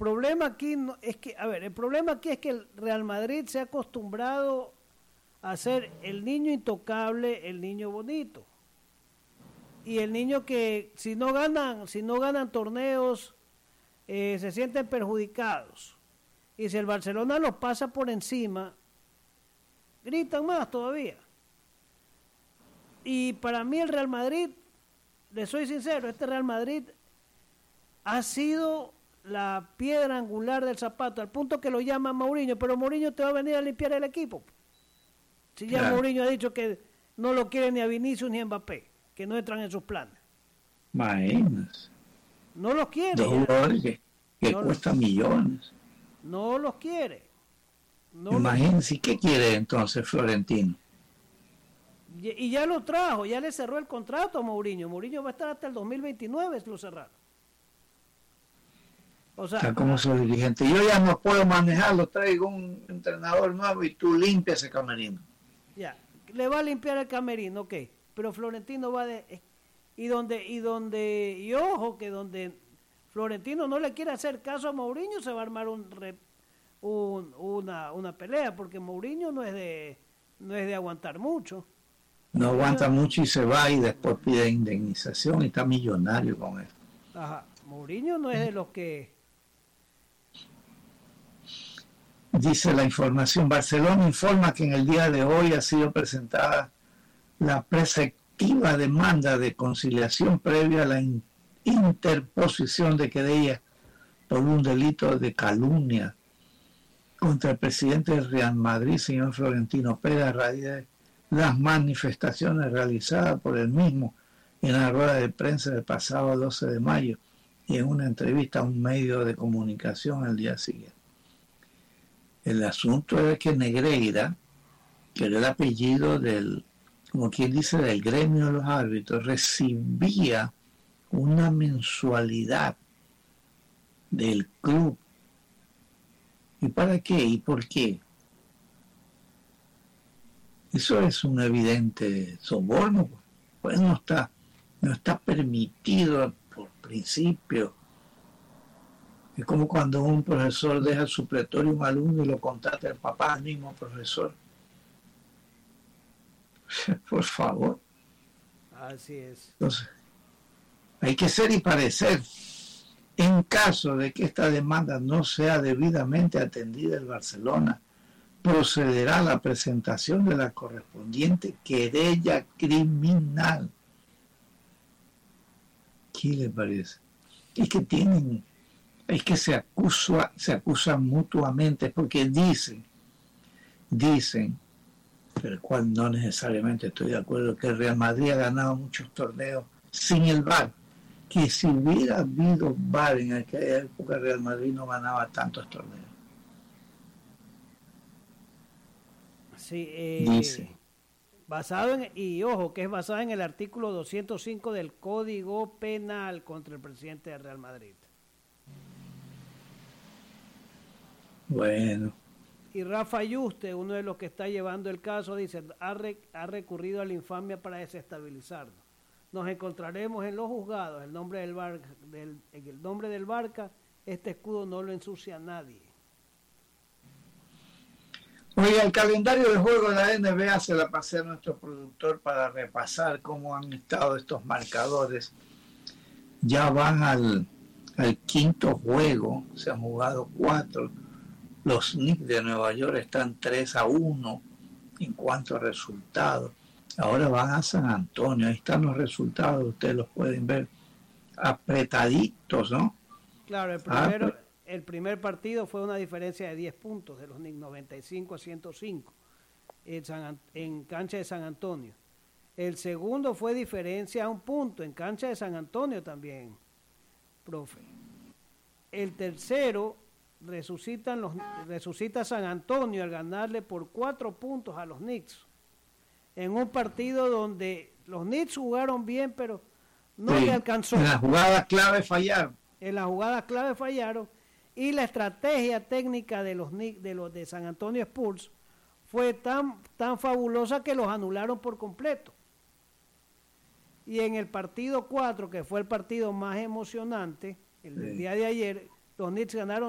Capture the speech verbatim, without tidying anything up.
problema aquí no, es que, a ver, el problema aquí es que el Real Madrid se ha acostumbrado a ser el niño intocable, el niño bonito. Y el niño que si no ganan, si no ganan torneos, eh, se sienten perjudicados. Y si el Barcelona los pasa por encima, gritan más todavía. Y para mí el Real Madrid, le soy sincero, este Real Madrid ha sido la piedra angular del zapato, al punto que lo llama Mourinho, pero Mourinho te va a venir a limpiar el equipo. Si ya claro. Mourinho ha dicho que no lo quiere ni a Vinicius ni a Mbappé, que no entran en sus planes. Imagínate. No los quiere. Dos jugadores que, que no cuestan los, millones. No los quiere. No Imagínense, los... ¿qué quiere entonces Florentino? Y, y ya lo trajo, ya le cerró el contrato a Mourinho. Mourinho va a estar hasta el dos mil veintinueve, lo cerraron. O sea, está como su dirigente. Yo ya no puedo manejarlo, traigo un entrenador nuevo y tú limpias ese camerino. Ya, le va a limpiar el camerino, ok. Pero Florentino va de... Y donde, y donde, y ojo, que donde Florentino no le quiere hacer caso a Mourinho, se va a armar un, un una, una pelea, porque Mourinho no es de, no es de aguantar mucho. No aguanta mucho y se va y después pide indemnización y está millonario con eso. Ajá, Mourinho no es de los que... Dice la información, Barcelona informa que en el día de hoy ha sido presentada la preceptiva demanda de conciliación previa a la in- interposición de querella por un delito de calumnia contra el presidente del Real Madrid, señor Florentino Pérez, a raíz de las manifestaciones realizadas por él mismo en la rueda de prensa del pasado doce de mayo y en una entrevista a un medio de comunicación el día siguiente. El asunto es que Negreira, que era el apellido del, como quien dice, del gremio de los árbitros, recibía una mensualidad del club. ¿Y para qué? ¿Y por qué? Eso es un evidente soborno, pues no está, no está permitido por principio. Es como cuando un profesor deja el supletorio a un alumno y lo contrata el papá al mismo profesor. Por favor. Así es. Entonces, hay que ser y parecer. En caso de que esta demanda no sea debidamente atendida, el Barcelona procederá a la presentación de la correspondiente querella criminal. ¿Qué le parece? Es que tienen, es que se acusa, se acusan mutuamente porque dicen, dicen, pero el cual no necesariamente estoy de acuerdo, que el Real Madrid ha ganado muchos torneos sin el V A R, que si hubiera habido V A R en aquella época, el Real Madrid no ganaba tantos torneos. Sí, eh, dice. Basado en, y ojo, que es basado en el artículo doscientos cinco del Código Penal contra el presidente del Real Madrid. Bueno. Y Rafa Yuste, uno de los que está llevando el caso, dice, ha, re, ha recurrido a la infamia para desestabilizarnos. Nos encontraremos en los juzgados, el nombre del Barca, del, el nombre del Barca, este escudo no lo ensucia a nadie. Oye, el calendario de juego de la N B A se la pasé a nuestro productor para repasar cómo han estado estos marcadores. Ya van al, al quinto juego, se han jugado cuatro. Los Knicks de Nueva York están tres a uno en cuanto a resultados. Ahora van a San Antonio, ahí están los resultados, ustedes los pueden ver apretaditos, ¿no? Claro, el primero... Ah, el primer partido fue una diferencia de diez puntos de los Knicks, noventa y cinco a ciento cinco en, San, en cancha de San Antonio. El segundo fue diferencia a un punto en cancha de San Antonio también, profe. El tercero resucitan los, resucita San Antonio al ganarle por cuatro puntos a los Knicks en un partido donde los Knicks jugaron bien, pero no sí, le alcanzó. En las jugadas clave fallaron. En las jugadas clave fallaron. Y la estrategia técnica de los de los de San Antonio Spurs fue tan, tan fabulosa que los anularon por completo. Y en el partido cuatro, que fue el partido más emocionante, el del sí. día de ayer, los Knicks ganaron